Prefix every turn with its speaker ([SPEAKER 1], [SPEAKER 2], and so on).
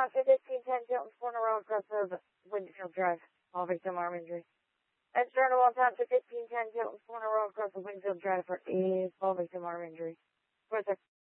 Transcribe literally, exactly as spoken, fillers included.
[SPEAKER 1] Township fifteen ten Tilton Corner Road across the Winfield Drive. All victim arm injury. Extra Underwall Township fifteen ten Tilton Corner Road across the Winfield Drive for a all victim arm injury. Further.